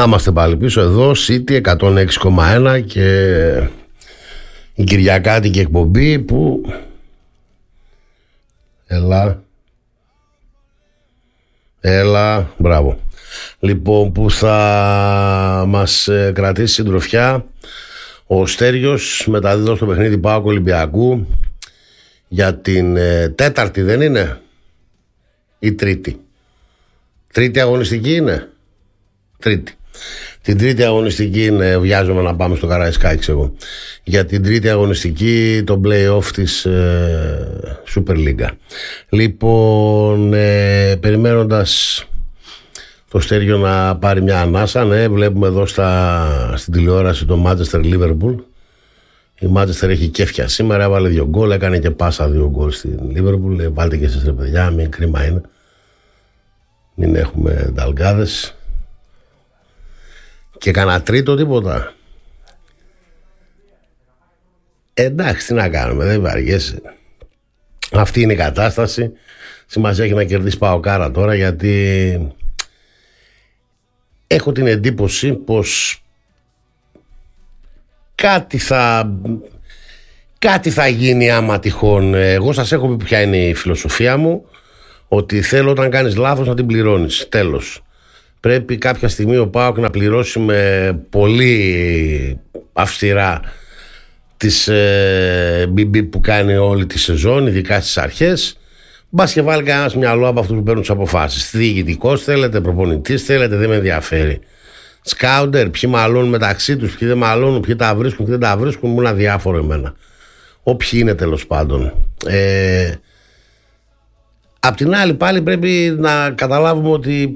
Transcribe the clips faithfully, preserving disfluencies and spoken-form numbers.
Να είμαστε πάλι πίσω εδώ, City εκατόν έξι κόμμα ένα και η Κυριακάτικη εκπομπή που... Έλα. Έλα, μπράβο. Λοιπόν, που θα μας κρατήσει συντροφιά ο Στέριος μεταδίδοντας το παιχνίδι ΠΑΟΚ Ολυμπιακού για την ε, τέταρτη, δεν είναι? Ή τρίτη? Τρίτη αγωνιστική είναι? Τρίτη. Την τρίτη αγωνιστική είναι, βιάζομαι να πάμε στο Καραϊσκάκης εγώ, για την τρίτη αγωνιστική το play-off της ε, Super League. Λοιπόν, ε, περιμένοντας το Στέργιο να πάρει μια ανάσα, ναι, βλέπουμε εδώ στα, στην τηλεόραση το Manchester Liverpool. Η Manchester έχει κέφια σήμερα, έβαλε δύο γκολ, έκανε και πάσα δύο γκολ στην Liverpool. Βάλτε και εσείς ρε παιδιά, μην κρίμα είναι. Μην έχουμε νταλγκάδες. Και κανένα τρίτο τίποτα. Εντάξει, τι να κάνουμε, δεν βαριέσαι. Αυτή είναι η κατάσταση. Σημασία έχει να κερδίσει ΠΑΟΚάρα τώρα, γιατί έχω την εντύπωση πως κάτι θα κάτι θα γίνει άμα τυχόν. Εγώ σας έχω πει ποια είναι η φιλοσοφία μου, ότι θέλω όταν κάνεις λάθος να την πληρώνεις. Τέλος. Πρέπει κάποια στιγμή ο ΠΑΟΚ να πληρώσει με πολύ αυστηρά τις ε, μπιμπι που κάνει όλη τη σεζόν, ειδικά στις αρχές. Μπας και βάλει κανένας μυαλό από αυτούς που παίρνουν τις αποφάσεις. Διοικητικός θέλετε, προπονητής θέλετε, δεν με ενδιαφέρει. Σκάουντερ, ποιοι μαλώνουν μεταξύ τους, ποιοι δεν μαλώνουν, ποιοι τα βρίσκουν, ποιοι δεν τα βρίσκουν, μου είναι αδιάφορο εμένα. Όποιοι είναι τέλος πάντων. Ε, απ' την άλλη πάλι πρέπει να καταλάβουμε ότι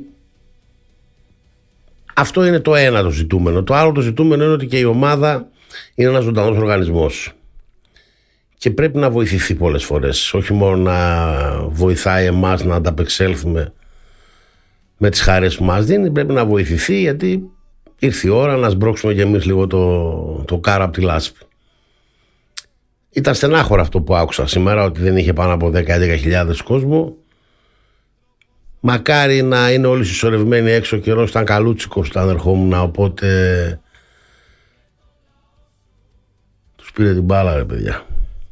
αυτό είναι το ένα το ζητούμενο. Το άλλο το ζητούμενο είναι ότι και η ομάδα είναι ένας ζωντανός οργανισμός και πρέπει να βοηθηθεί πολλές φορές. Όχι μόνο να βοηθάει εμάς να ανταπεξέλθουμε με τις χαρές που μας δίνει, πρέπει να βοηθηθεί, γιατί ήρθε η ώρα να σμπρώξουμε κι εμείς λίγο το, το κάρο από τη λάσπη. Ήταν στενάχωρο αυτό που άκουσα σήμερα, ότι δεν είχε πάνω από δέκα με έντεκα χιλιάδες κόσμο. Μακάρι να είναι όλοι συσσωρευμένοι έξω, ο καιρός ήταν καλούτσικος όταν ερχόμουν, οπότε τους πήρε την μπάλα ρε παιδιά.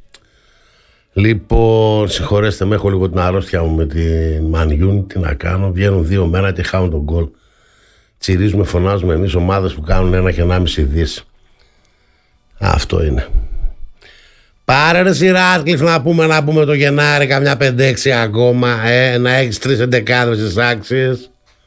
Λοιπόν, συγχωρέστε με, έχω λίγο την αρρώστια μου με την Man U, τι να κάνω, βγαίνουν δύο μέρα και χάνουν τον γκολ. Τσιρίζουμε, φωνάζουμε εμείς ομάδες που κάνουν ένα και ενάμιση δις. Αυτό είναι. Πάρε ρε Σιράτκλιφ να πούμε, να πούμε το Γενάρη καμιά πέντε έξι ακόμα, ε, να έχεις τρεις εντεκάδες στις άξιες.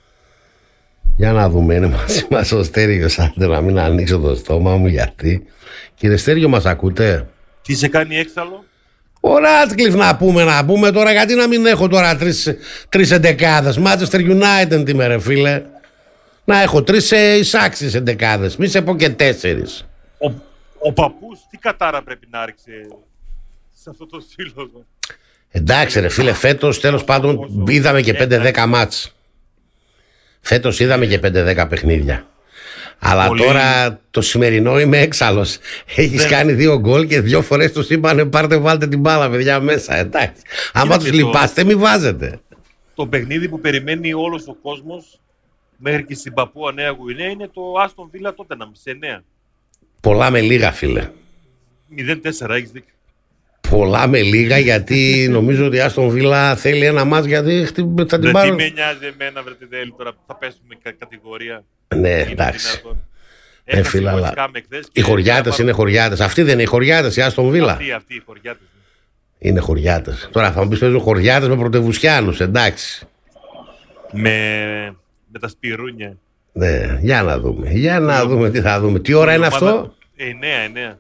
Για να δούμε, είναι μαζί μας ο Στέργιος, άντε να μην ανοίξω το στόμα μου, γιατί. Κύριε Στέργιο, μας ακούτε? Τι σε κάνει έξαλλο? Ο Ράτκλιφ να πούμε, να πούμε τώρα, γιατί να μην έχω τώρα τρεις, τρεις εντεκάδες. Manchester United τι με ρε φίλε. Να έχω τρεις ε, εισάξεις εντεκάδες, μη σε πω και τέσσερις. Ο, ο παππούς τι κατάρα πρέπει να ρίξει σε αυτό το σύλλογο? Εντάξει ρε φίλε, φέτος τέλος πάντων είδαμε και πέντε δέκα μάτς. Φέτος είδαμε και πέντε δέκα παιχνίδια. Αλλά πολύ... τώρα το σημερινό είμαι έξαλλος. Έχεις δεν... κάνει δύο γκολ και δύο φορές τους είπανε πάρτε βάλτε την μπάλα παιδιά μέσα. Εντάξει. Άμα τους λυπάστε μη βάζετε. Το παιχνίδι που περιμένει όλος ο κόσμος μέχρι και στην Παππούα Νέα Γουινέα είναι το Άστον Βίλα Τότεναμ σε εννέα. Πολλά με λίγα φίλε. μηδέν τέσσερα έχεις δίκιο. Πολλά με λίγα, γιατί νομίζω ότι η Άστον Βίλα θέλει ένα μάτς, γιατί θα την πάρουν. Δεν με νοιάζει εμένα βρε τέλει τώρα που θα πέσουμε κα- κατηγορία. Ναι, εντάξει. Ε, φίλε, αλλά οι χωριάτες είναι χωριάτες. Αυτοί δεν είναι οι χωριάτες, η Άστον Βίλα. Αυτοί, αυτοί οι χωριάτες. Είναι χωριάτες. Τώρα θα μου πεις παίζουν χωριάτες με πρωτευουσιάνους, εντάξει. Με, με τα σπιρούνια. Ναι, για να δούμε. Για να η δούμε τι θα δούμε. Τι ώρα είναι ομάδα... αυτό? εννέα, εννέα.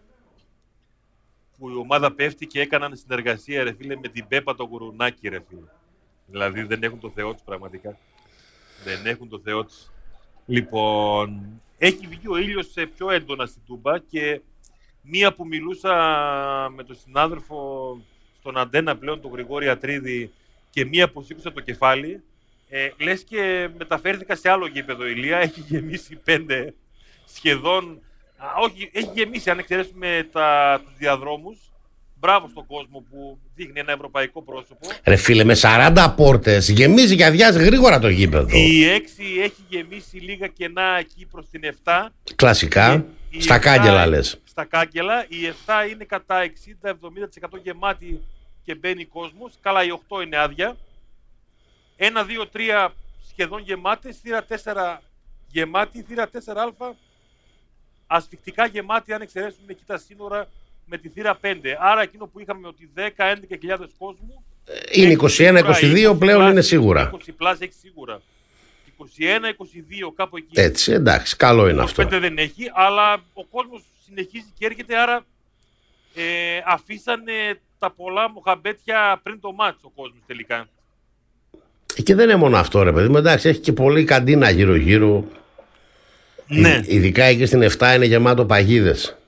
Που η ομάδα πέφτει και έκαναν συνεργασία ρε φίλε με την Πέπα το Γουρουνάκι ρε φίλε. Δηλαδή δεν έχουν το Θεό τους πραγματικά. Δεν έχουν το Θεό τους. Λοιπόν, έχει βγει ο ήλιος σε πιο έντονα στην Τούμπα και μία που μιλούσα με τον συνάδελφο στον Αντένα πλέον, τον Γρηγόρη Ατρίδη, και μία που σήκωσα το κεφάλι, ε, λες και μεταφέρθηκα σε άλλο γήπεδο Ηλία, έχει γεμίσει πέντε σχεδόν, α, όχι, έχει γεμίσει αν εξαιρέσουμε τα, τους διαδρόμους, Μπράβο στον κόσμο που δείχνει ένα ευρωπαϊκό πρόσωπο. Ρε φίλε, με σαράντα πόρτες γεμίζει και αδειάζει γρήγορα το γήπεδο. Η έξι έχει γεμίσει λίγα κενά εκεί προς την επτά. Κλασικά. Η, στα η κάγκελα επτά, λες. Στα κάγκελα. Η επτά είναι κατά εξήντα με εβδομήντα τοις εκατό γεμάτη και μπαίνει κόσμος. Καλά, η οκτώ είναι άδεια. ένα, δύο, τρία σχεδόν γεμάτες. Θύρα τέσσερα γεμάτη. Θύρα τέσσερα α ασφυκτικά γεμάτη, αν εξαιρέσουμε εκεί τα σύνορα με τη θύρα πέντε. Άρα εκείνο που είχαμε ότι δέκα με έντεκα χιλιάδες κόσμου είναι είκοσι ένα είκοσι δύο πλέον πλάς, είναι σίγουρα. είκοσι πλάς έχει σίγουρα. είκοσι ένα είκοσι δύο κάπου εκεί. Έτσι, εντάξει, καλό είναι αυτό. πέντε δεν έχει, αλλά ο κόσμος συνεχίζει και έρχεται, άρα ε, αφήσανε τα πολλά μοχαμπέτια πριν το μάτς ο κόσμος τελικά. Και δεν είναι μόνο αυτό, ρε παιδί μου, εντάξει, έχει και πολύ καντίνα γύρω-γύρω. Ναι. Ειδικά εκεί στην επτά είναι γεμάτο παγίδες.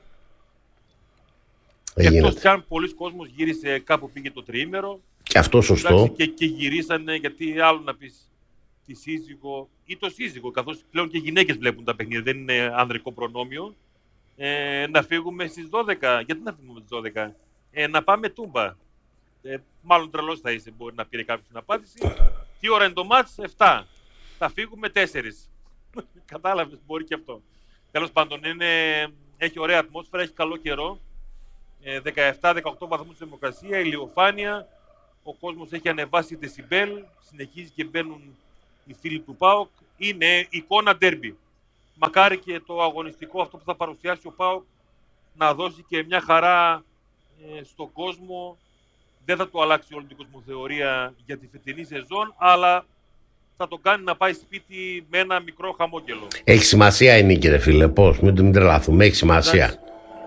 Και εκτός κι αν πολλοί κόσμος γύρισε, κάπου πήγε το τριήμερο. Και αυτό σωστό. Και, και γυρίσανε, γιατί άλλο να πεις τη σύζυγο ή το σύζυγο, καθώς πλέον και γυναίκες βλέπουν τα παιχνίδια, δεν είναι ανδρικό προνόμιο. Ε, να φύγουμε στις δώδεκα. Γιατί να φύγουμε στις δώδεκα? Ε, να πάμε Τούμπα. Ε, μάλλον τρελός θα είσαι, μπορεί να πήρε κάποιος την απάντηση. Τι ώρα είναι το μάτς? επτά. Θα φύγουμε τέσσερις. Κατάλαβες, μπορεί και αυτό. Τέλος πάντων, είναι, έχει ωραία ατμόσφαιρα, έχει καλό καιρό. Ε, δεκαεπτά με δεκαοκτώ βαθμούς θερμοκρασία, ηλιοφάνεια. Ο κόσμος έχει ανεβάσει δεσιμπέλ. Συνεχίζει και μπαίνουν οι φίλοι του ΠΑΟΚ. Είναι εικόνα ντέρμπι. Μακάρι και το αγωνιστικό αυτό που θα παρουσιάσει ο ΠΑΟΚ να δώσει και μια χαρά ε, στον κόσμο. Δεν θα του αλλάξει όλη την κοσμοθεωρία για τη φετινή σεζόν, αλλά θα το κάνει να πάει σπίτι με ένα μικρό χαμόγελο. Έχει σημασία η νίκη, ρε φίλε. Πώς, μην, μην τρελαθούμε. Έχει σημασία. Εντάξει.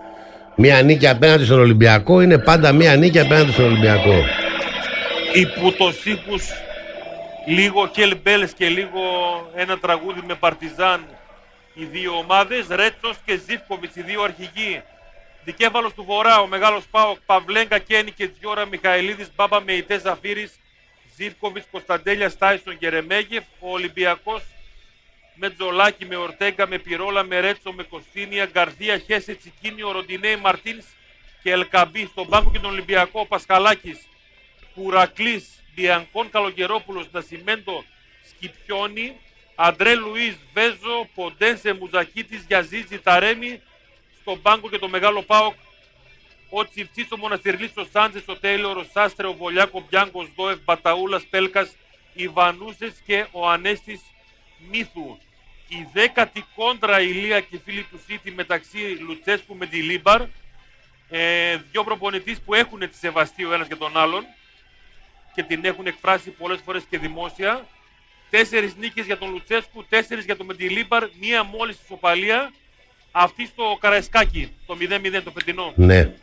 Μία νίκη απέναντι στον Ολυμπιακό είναι πάντα μία νίκη απέναντι στον Ολυμπιακό. Υπό το ήχους λίγο Κελμπέλες και λίγο ένα τραγούδι με Παρτιζάν οι δύο ομάδες, Ρέτσος και Ζίβκοβιτς, οι δύο αρχηγοί. Δικέφαλος του Βορρά, ο μεγάλος ΠΑΟΚ, Παυλέγκα, Κένι και Τζιόρα Μιχαηλίδης, Μπάμπα Μεϊτέ Ζαφύρης, Ζίβκοβιτς, Κωνσταντέλιας, Τάισον και Ρεμέγεφ. Ο Ολυμπιακός με Τζολάκη, με Ορτέγκα, με Πυρόλα, με Ρέτσο, με Κωστίνια, Γκαρδία, Χέσε, Τσικίνιο, Ροντινέη, Μαρτίνς και Ελκαμπή. Στον πάγκο και τον Ολυμπιακό, Πασχαλάκης, Κουρακλής, Διανκόν, Καλογερόπουλος, Νασιμέντο, Σκυπιόνι, Αντρέ Λουίς, Βέζο, Ποντένσε, Μουζακίτης, Γιαζίζη, Ταρέμι. Στον πάγκο και το μεγάλο ΠΑΟΚ, ο Τσιφτσής, ο Μοναστηρλής, ο Σάντζες, ο Τέιλορ, ο Σάστρε, ο Βολιάκο, Μπιάνκος, Δόεφ, Μπαταούλας, Πέλκας, Ιβανούσες και ο Ανέστης Μύθου. Η δέκατη κόντρα ηλία και φίλοι του Σίτι μεταξύ Λουτσέσκου με τη Λίμπαρ. Ε, δύο προπονητής που έχουν τη σεβαστεί ο ένας και τον άλλον και την έχουν εκφράσει πολλές φορές και δημόσια. Τέσσερις νίκες για τον Λουτσέσκου, τέσσερις για τον Μεντιλίμπαρ, μία μόλις ισοπαλία. Αυτή στο Καραϊσκάκι, το μηδέν μηδέν το φετινό. Ναι.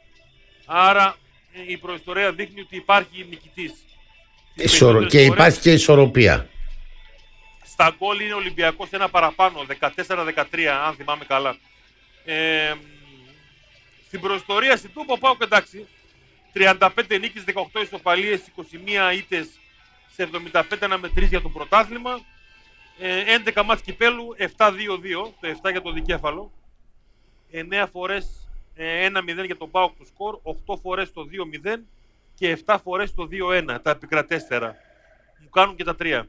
Άρα η προϊστορία δείχνει ότι υπάρχει νικητής. Ισορο... Και υπάρχει και ισορροπία. Στα γκολ είναι ο Ολυμπιακός ένα παραπάνω, δεκατέσσερα δεκατρία, αν θυμάμαι καλά. Ε, στην προϊστορία στην Τούμπα πάω και εντάξει. τριάντα πέντε νίκες, δεκαοκτώ ισοπαλίες, είκοσι μία ήττες σε εβδομήντα πέντε αναμετρήσεις για το πρωτάθλημα. έντεκα μάτς κυπέλου, επτά δύο δύο, το επτά για το δικέφαλο. εννέα φορές ένα μηδέν για τον ΠΑΟΚ του σκορ, οκτώ φορές το δύο μηδέν και επτά φορές το δύο ένα, τα επικρατέστερα. Μου κάνουν και τα τρία.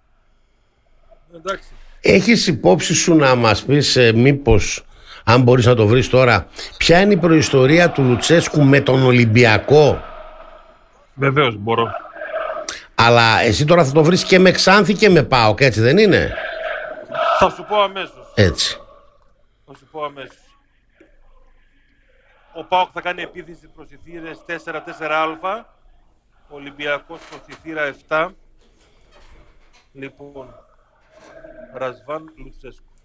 Εντάξει. Έχεις υπόψη σου να μας πεις ε, μήπως, αν μπορείς να το βρεις τώρα, ποια είναι η προϊστορία του Λουτσέσκου με τον Ολυμπιακό? Βεβαίως μπορώ. Αλλά εσύ τώρα θα το βρεις και με Ξάνθη και με ΠΑΟΚ, έτσι δεν είναι? Θα σου πω αμέσως. Έτσι. Θα σου πω αμέσως. Ο ΠΑΟΚ θα κάνει επίθεση προς οι θύρες τέσσερα τέσσερα α. Ο Ολυμπιακός προς τη θύρα επτά. Λοιπόν, Ρασβάν Λουτσέσκου.